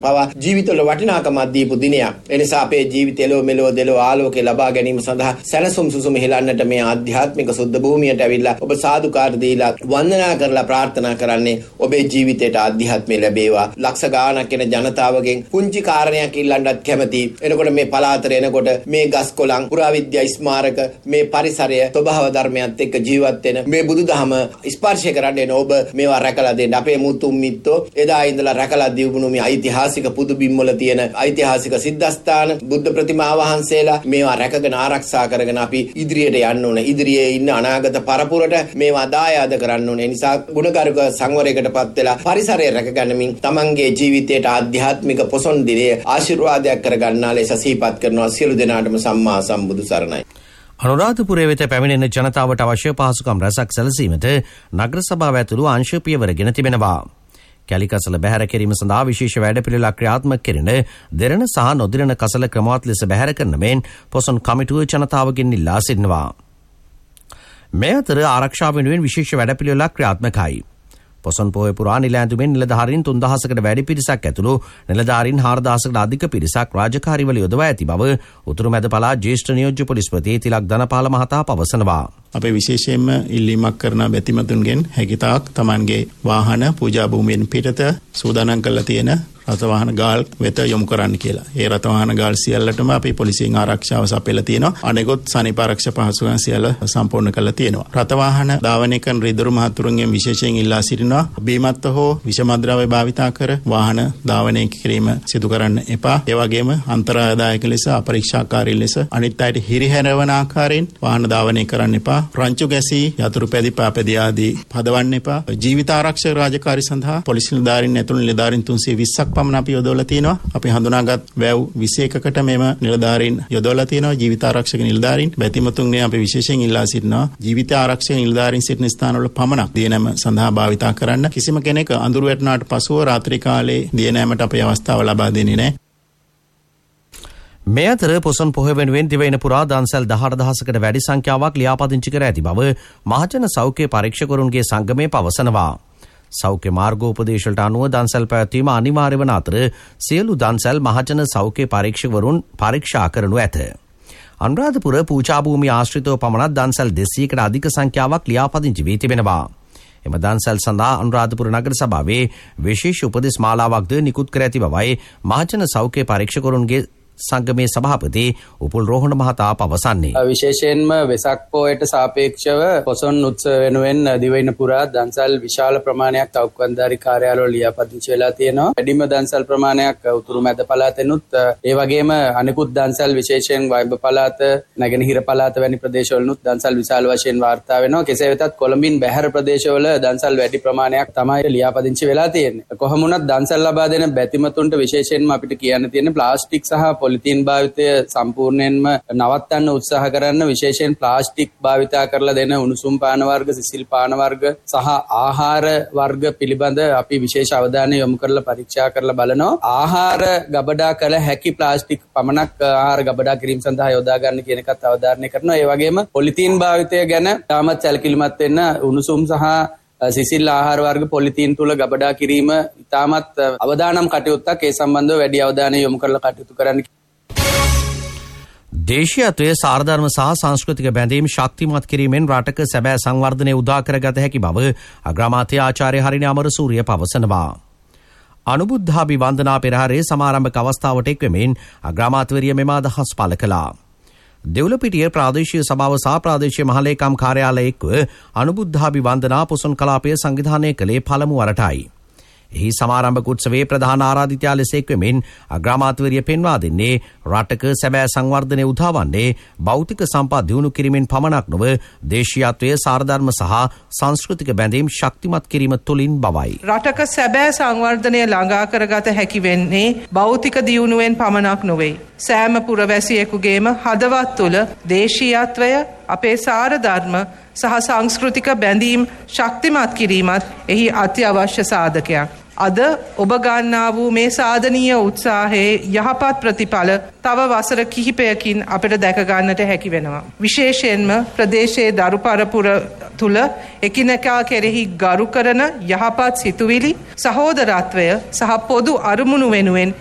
පවා ජීවිතවල වටිනාකමක් දීපු දිනයක්. ඒ නිසා අපේ ජීවිතය මෙලොව දෙලොව ආලෝකේ ලබා ගැනීම සඳහා සැලසුම් සුසුම හෙලන්නට මේ ආධ්‍යාත්මික සුද්ධ භූමියට ඇවිල්ලා ඔබ සාදුකාර දීලා වන්දනා කරලා ප්‍රාර්ථනා කරන්නේ ඔබේ ජීවිතයට ආධ්‍යාත්මය ලැබේවා. ලක්ෂ ගාණක් වෙන ජනතාවගෙන් පුංචි කාරණයක් ඉල්ලන්නත් කැමැති. එනකොට මේ පළාතට එනකොට මේ ගස් කොළන් පුරාවිද්‍යා ස්මාරක මේ පරිසරය ස්වභාව ධර්මයත් එක්ක ජීවත් වෙන මේ බුදුදහම ස්පර්ශ කරන්න එන ඔබ මේවා රැකලා දෙන්න. අපේ මුතුන් මිත්තෝ එදා ඉඳලා රැකලා දීවුණු මේ ඓතිහාසික පුදු බිම්වල තියෙන ඓතිහාසික සිද්ධාස්ථාන බුද්ධ ප්‍රතිමා වහන්සේලා මේවා රැකගෙන ආරක්ෂා කරගෙන අපි ඉදිරියට යන්න ඕනේ. ඉදිරියේ ඉන්න අනාගත පරපුරට මේවා දායාද කරන්න ඕනේ. ඒ නිසා ගුණගරුක සංවරයකටපත් වෙලා පරිසරය රැකගන්නමින් තමන්ගේ ජීවිතයට ආධ්‍යාත්මික පොසොන් දිනේ ආශිර්වාදයක් කරගන්නා ලෙස සිහිපත් කරනවා. සියලු දෙනාටම සම්මා සම්බුදු සරණයි. අනුරාධපුරයේ වෙත පැමිණෙන ජනතාවට අවශ්‍ය පහසුකම් රැසක් සැලසීමට නගර සභාව ඇතුළු අංශ පියවරගෙන තිබෙනවා. කැලිකසල බැහැර කිරීම සඳහා විශේෂ වැඩපිළිවෙලක් ක්‍රියාත්මක කෙරෙන දෙරණ සහ නොදිරණ කසල ක්‍රමවත් ලෙස බැහැර කරන මෙන් පොසොන් කමිටුව ජනතාවගෙන් ඉල්ලා සිටිනවා. මේ අතර ආරක්ෂාව වෙනුවෙන් විශේෂ වැඩපිළිවෙලක් ක්‍රියාත්මකයි. පොසොන් පොහොය පුරා නිල ඇඳුමෙන් නිලධාරීන් 3000කට වැඩි පිරිසක් ඇතුළු නිලධාරීන් 4000කට අධික පිරිසක් රාජකාරිවල යොදවා ඇති බව උතුරු මැද පළාත් ජ්‍යෙෂ්ඨ නියෝජ්‍ය පොලිස්පති තිලක් ධනපාල මහතා පවසනවා. අපේ විශේෂයෙන්ම ඉල්ලීමක් කරන බැතිමතුන්ගෙන් හැකිතාක් තමන්ගේ වාහන පූජා භූමියෙන් පිටත සූදානම් කරලා තියෙන රථවාහන ගාල් වෙත යොමු කරන්න කියලා. ඒ රථවාහන ගාල් සියල්ලටම අපි පොලිසියෙන් ආරක්ෂාව සපයලා තියෙනවා. අනෙකුත් සනීප ආරක්ෂා පහසුකම් සියල්ල සම්පූර්ණ කරලා තියෙනවා. රථවාහන ධාවනය කරන රිදරු මහතුරුන්ගෙන් විශේෂයෙන් ඉල්ලා සිටිනවා බීමත්ව හෝ විෂමද්‍රව්‍ය භාවිතා කර වාහන ධාවනය කිරීම සිදු කරන්න එපා. ඒ වගේම අන්තරාදායක ලෙස අපරීක්ෂාකාරී ලෙස අනිත් අයට හිරිහැරවන ආකාරයෙන් වාහන ධාවනය කරන්න එපා. රංචු ගැසී යතුරු පැදි පාපැදි ආදී පදවන්න එපා. ජීවිත ආරක්ෂක රාජකාරී සඳහා පොලිස් නිලධාරීන් ඇතුළු නිලධාරීන් 320ක් පමණ අපි යොදවලා තියෙනවා. අපි හඳුනාගත් වැව් 21කට මෙම නිලධාරීන් යොදවලා තියෙනවා. ජීවිත ආරක්ෂක නිලධාරීන් බැතිමතුන්ගේ අපි විශේෂයෙන් ඉල්ලා සිටිනවා ජීවිත ආරක්ෂක නිලධාරීන් සිටින ස්ථානවල පමණක් දියනැම සඳහා භාවිතා කරන්න. කිසිම කෙනෙක් අඳුරු වැටුණාට පසුව රාත්‍රී කාලේ දියනැමට අපේ අවස්ථාව ලබා දෙන්නේ නැහැ. මේ අතර පොසොන් පොහොය වෙනුවෙන් දිවයින පුරා දන්සැල් 18000කට වැඩි සංඛ්‍යාවක් ලියාපදිංචි කර ඇති බව මහජන සෞඛ්‍ය පරීක්ෂකවරුන්ගේ සංගමය පවසනවා. සෞඛ්‍ය මාර්ගෝපදේශවලට අනුව දන්සැල් පැවැත්වීම අනිවාර්ය වන අතර සියලු දන්සැල් මහජන සෞඛ්‍ය පරීක්ෂකවරුන් පරීක්ෂා කරනු ඇත. අනුරාධපුර පූජා භූමිය ආශ්‍රිතව පමණක් දන්සැල් 200කට අධික සංඛ්‍යාවක් ලියාපදිංචි වී තිබෙනවා. එම දන්සැල් සඳහා අනුරාධපුර නගර සභාවේ විශේෂ උපදෙස් මාලාවක්ද නිකුත් කර ඇති බවයි මහජන සෞඛ්‍ය පරීක්ෂකවරුන්ගේ සංගමේ සභාපති උපුල් රෝහණ මහතා පවසන්නේ. විශේෂයෙන්ම වෙසක් පොයට සාපේක්ෂව පොසොන් උත්සව වෙනුවෙන් දිවයින පුරා දන්සල් විශාල ප්‍රමාණයක් තවුක්වන්දාරි කාර්යාලවල ලියාපදිංචි වෙලා තියෙනවා. වැඩිම දන්සල් ප්‍රමාණයක් උතුරු මැද පළාතෙනුත් ඒ වගේම අනිකුත් දන්සල් විශේෂයෙන් වයිඹ පළාත, නැගෙනහිර පළාත වැනි ප්‍රදේශවලුත් දන්සල් විශාල වශයෙන් වාර්තා වෙනවා. කෙසේ වෙතත් කොළඹින් බැහැර ප්‍රදේශවල දන්සල් වැඩි ප්‍රමාණයක් තමයි ලියාපදිංචි වෙලා තියෙන්නේ. කොහොම වුණත් දන්සල් ලබා දෙන බැතිමතුන්ට විශේෂයෙන්ම අපිට කියන්න තියෙන්නේ ප්ලාස්ටික් සහ පොලිතීන් භාවිතය සම්පූර්ණයෙන්ම නවත්තන්න උත්සාහ කරන්න. විශේෂයෙන් ප්ලාස්ටික් භාවිතා කරලා දෙන උණුසුම් පාන වර්ග, සිසිල් පාන වර්ග සහ ආහාර වර්ග පිළිබඳ අපි විශේෂ අවධානය යොමු කරලා පරීක්ෂා කරලා බලනවා. ආහාර ගබඩා කළ හැකි ප්ලාස්ටික් පමණක් ආහාර ගබඩා කිරීම සඳහා යොදා ගන්න කියන එකත් අවධාරණය කරනවා. ඒ වගේම පොලිතීන් භාවිතය ගැන තාමත් සැලකිලිමත් වෙන්න. උණුසුම් සහ සිසිල් ආහාර වර්ග පොලිතීන් තුල ගබඩා කිරීම ඉතාමත් අවදානම් කටයුත්තක්. ඒ සම්බන්ධව වැඩි අවධානය යොමු කරලා කටයුතු කරන්න. දේශීයත්වයේ සාරධර්ම සහ සංස්කෘතික බැඳීම් ශක්තිමත් කිරීමෙන් රටක සැබෑ සංවර්ධනය උදා කරගත හැකි බව අග්‍රාමාත්‍ය ආචාර්ය හරිනි අමරසූරිය පවසනවා. අනුබුද්ධාභි වන්දනා පෙරහරේ සමාරම්භක අවස්ථාවට එක්වෙමින් අග්‍රාමාත්‍යවරිය මෙම අදහස් පළ කළා. දෙව්ලපිටිය ප්‍රාදේශීය සභාව සහ ප්‍රාදේශීය මහලේකම් කාර්යාලය එක්ව අනුබුද්ධාභි වන්දනා පොසොන් කලාපය සංවිධානය කළේ පළමු වරටයි. එහි සමාරම්භක උත්සවයේ ප්‍රධාන ආරාධිතයා ලෙස එක්වෙමින් අග්‍රාමාත්‍යවරිය පෙන්වා දෙන්නේ රටක සැබෑ සංවර්ධනය උදාවන්නේ භෞතික සම්පත් දියුණු කිරීමෙන් පමණක් නොව දේශීයත්වයේ සාරධර්ම සහ සංස්කෘතික බැඳීම් ශක්තිමත් කිරීම තුළින් බවයි. රටක සැබෑ සංවර්ධනය ළඟා කරගත හැකි වෙන්නේ භෞතික දියුණුවෙන් පමණක් නොවේ. සෑම පුරවැසියෙකුගේම හදවත් තුළ දේශීයත්වය, අපේ සාරධර්ම සහ සංස්කෘතික බැඳීම් ශක්තිමත් කිරීමත් එහි අත්‍යවශ්‍ය සාධකයක්. අද ඔබ ගන්නා වූ මේ සාධනීය උත්සාහයේ යහපත් ප්‍රතිඵල තව වසර කිහිපයකින් අපිට දැක ගන්නට හැකි වෙනවා. විශේෂයෙන්ම ප්‍රදේශයේ දරු පරපුර තුල එකිනෙකා කෙරෙහි ගරු කරන යහපත් සිතුවිලි සහෝදරත්වය සහ පොදු අරමුණු වෙනුවෙන්